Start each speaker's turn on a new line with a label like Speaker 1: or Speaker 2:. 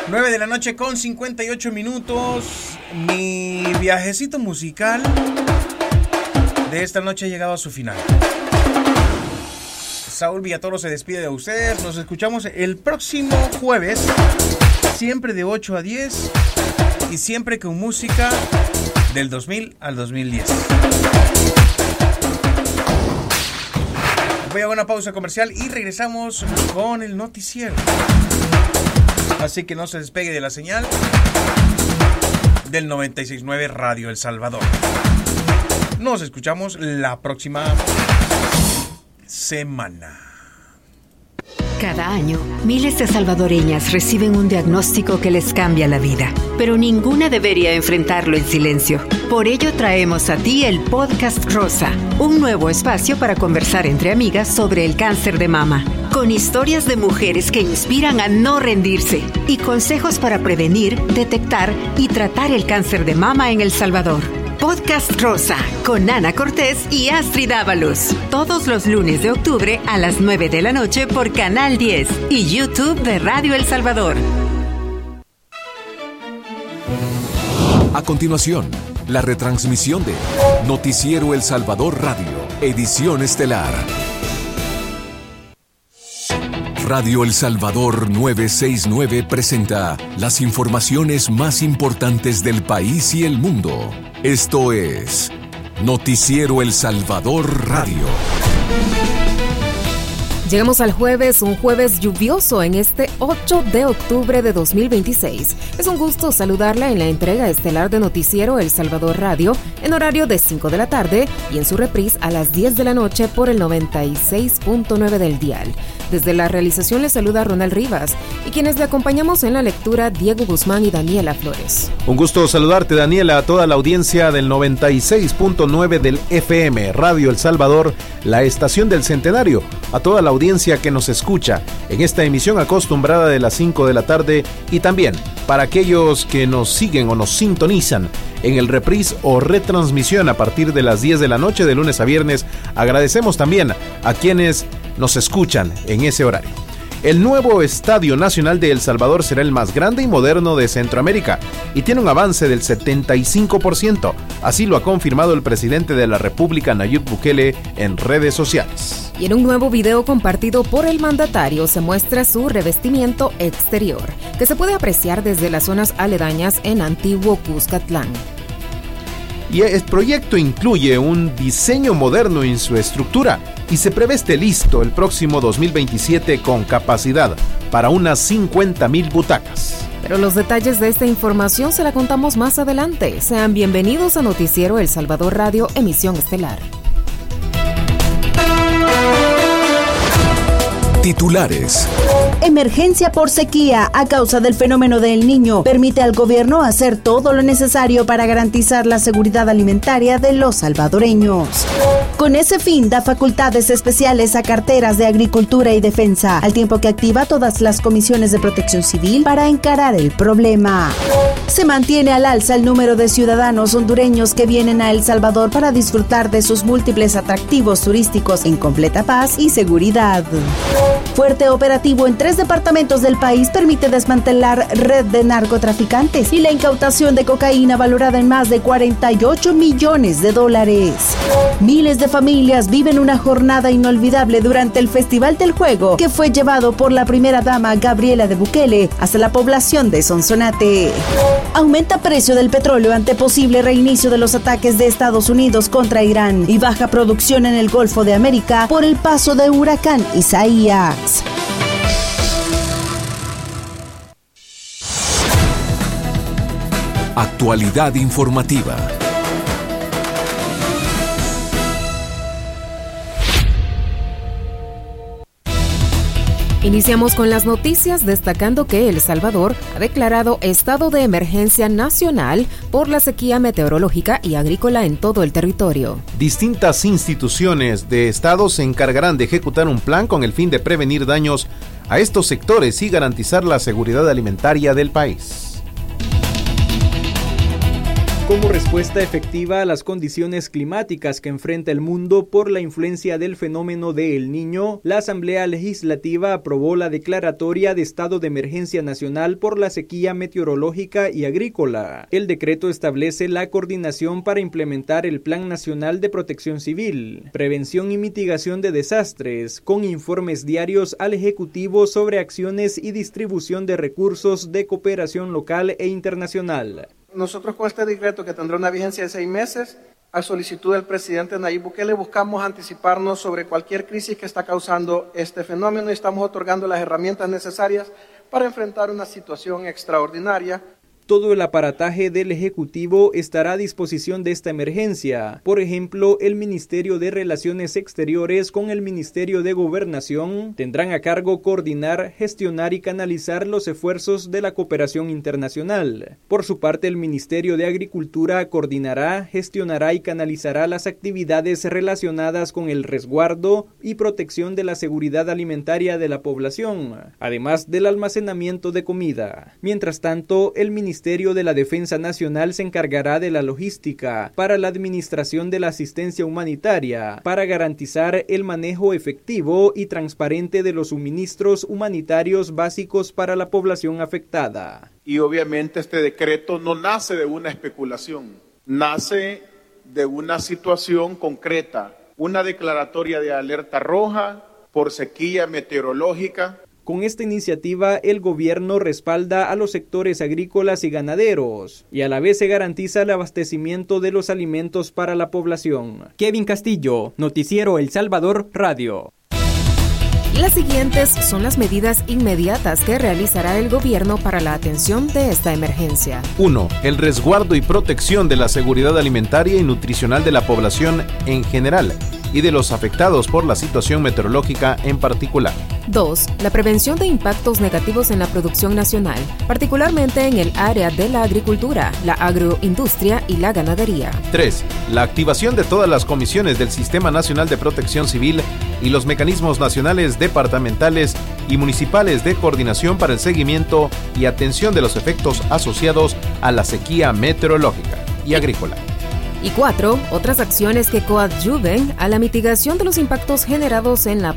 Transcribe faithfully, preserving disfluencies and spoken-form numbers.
Speaker 1: nueve de la noche con cincuenta y ocho minutos. Mi viajecito musical de esta noche ha llegado a su final. Saúl Villatoro se despide de ustedes. Nos escuchamos el próximo jueves, siempre de ocho a diez y siempre con música del dos mil al dos mil diez. Voy a una pausa comercial y regresamos con el noticiero. Así que no se despegue de la señal del noventa y seis punto nueve Radio El Salvador. Nos escuchamos la próxima semana.
Speaker 2: Cada año, miles de salvadoreñas reciben un diagnóstico que les cambia la vida, pero ninguna debería enfrentarlo en silencio. Por ello traemos a ti el Podcast Rosa, un nuevo espacio para conversar entre amigas sobre el cáncer de mama, con historias de mujeres que inspiran a no rendirse y consejos para prevenir, detectar y tratar el cáncer de mama en El Salvador. Podcast Rosa, con Ana Cortés y Astrid Ábalos. Todos los lunes de octubre a las nueve de la noche por Canal diez y YouTube de Radio El Salvador.
Speaker 3: A continuación, la retransmisión de Noticiero El Salvador Radio, edición estelar. Radio El Salvador novecientos sesenta y nueve presenta las informaciones más importantes del país y el mundo. Esto es Noticiero El Salvador Radio.
Speaker 4: Llegamos al jueves, un jueves lluvioso en este ocho de octubre de dos mil veintiséis. Es un gusto saludarla en la entrega estelar de Noticiero El Salvador Radio en horario de cinco de la tarde y en su reprise a las diez de la noche por el noventa y seis punto nueve del dial. Desde la realización le saluda Ronald Rivas y quienes le acompañamos en la lectura Diego Guzmán y Daniela Flores.
Speaker 5: Un gusto saludarte, Daniela, a toda la audiencia del noventa y seis punto nueve del F M, Radio El Salvador, la estación del Centenario, a toda la audiencia que nos escucha en esta emisión acostumbrada de las cinco de la tarde y también para aquellos que nos siguen o nos sintonizan en el reprise o retransmisión a partir de las diez de la noche de lunes a viernes. Agradecemos también a quienes nos escuchan en ese horario. El nuevo Estadio Nacional de El Salvador será el más grande y moderno de Centroamérica y tiene un avance del setenta y cinco por ciento. Así lo ha confirmado el presidente de la República, Nayib Bukele, en redes sociales.
Speaker 4: Y en un nuevo video compartido por el mandatario se muestra su revestimiento exterior, que se puede apreciar desde las zonas aledañas en Antiguo Cuscatlán.
Speaker 5: Y el proyecto incluye un diseño moderno en su estructura y se prevé esté listo el próximo dos mil veintisiete con capacidad para unas cincuenta mil butacas.
Speaker 4: Pero los detalles de esta información se la contamos más adelante. Sean bienvenidos a Noticiero El Salvador Radio, emisión estelar.
Speaker 3: Titulares.
Speaker 6: Emergencia por sequía a causa del fenómeno del Niño permite al gobierno hacer todo lo necesario para garantizar la seguridad alimentaria de los salvadoreños. Con ese fin, da facultades especiales a carteras de Agricultura y Defensa, al tiempo que activa todas las comisiones de protección civil para encarar el problema. Se mantiene al alza el número de ciudadanos hondureños que vienen a El Salvador para disfrutar de sus múltiples atractivos turísticos en completa paz y seguridad. Fuerte operativo en tres departamentos del país permite desmantelar red de narcotraficantes y la incautación de cocaína valorada en más de cuarenta y ocho millones de dólares. Miles de familias viven una jornada inolvidable durante el Festival del Juego, que fue llevado por la primera dama Gabriela de Bukele hasta la población de Sonsonate. Aumenta precio del petróleo ante posible reinicio de los ataques de Estados Unidos contra Irán y baja producción en el Golfo de América por el paso de huracán Isaías.
Speaker 3: Actualidad informativa.
Speaker 4: Iniciamos con las noticias destacando que El Salvador ha declarado estado de emergencia nacional por la sequía meteorológica y agrícola en todo el territorio.
Speaker 5: Distintas instituciones de Estado se encargarán de ejecutar un plan con el fin de prevenir daños a estos sectores y garantizar la seguridad alimentaria del país.
Speaker 7: Como respuesta efectiva a las condiciones climáticas que enfrenta el mundo por la influencia del fenómeno de El Niño, la Asamblea Legislativa aprobó la declaratoria de estado de emergencia nacional por la sequía meteorológica y agrícola. El decreto establece la coordinación para implementar el Plan Nacional de Protección Civil, Prevención y Mitigación de Desastres, con informes diarios al Ejecutivo sobre acciones y distribución de recursos de cooperación local e internacional.
Speaker 8: Nosotros con este decreto, que tendrá una vigencia de seis meses, a solicitud del presidente Nayib Bukele, buscamos anticiparnos sobre cualquier crisis que está causando este fenómeno y estamos otorgando las herramientas necesarias para enfrentar una situación extraordinaria.
Speaker 7: Todo el aparataje del Ejecutivo estará a disposición de esta emergencia. Por ejemplo, el Ministerio de Relaciones Exteriores con el Ministerio de Gobernación tendrán a cargo coordinar, gestionar y canalizar los esfuerzos de la cooperación internacional. Por su parte, el Ministerio de Agricultura coordinará, gestionará y canalizará las actividades relacionadas con el resguardo y protección de la seguridad alimentaria de la población, además del almacenamiento de comida. Mientras tanto, el Ministerio El Ministerio de la Defensa Nacional se encargará de la logística para la administración de la asistencia humanitaria, para garantizar el manejo efectivo y transparente de los suministros humanitarios básicos para la población afectada.
Speaker 9: Y obviamente este decreto no nace de una especulación, nace de una situación concreta, una declaratoria de alerta roja por sequía meteorológica.
Speaker 7: Con esta iniciativa, el gobierno respalda a los sectores agrícolas y ganaderos y a la vez se garantiza el abastecimiento de los alimentos para la población. Kevin Castillo, Noticiero El Salvador Radio.
Speaker 4: Las siguientes son las medidas inmediatas que realizará el gobierno para la atención de esta emergencia.
Speaker 5: uno. El resguardo y protección de la seguridad alimentaria y nutricional de la población en general y de los afectados por la situación meteorológica en particular.
Speaker 4: dos. La prevención de impactos negativos en la producción nacional, particularmente en el área de la agricultura, la agroindustria y la ganadería.
Speaker 5: tres. La activación de todas las comisiones del Sistema Nacional de Protección Civil y los mecanismos nacionales, departamentales y municipales de coordinación para el seguimiento y atención de los efectos asociados a la sequía meteorológica y agrícola.
Speaker 4: Y cuatro. Otras acciones que coadyuven a la mitigación de los impactos generados en la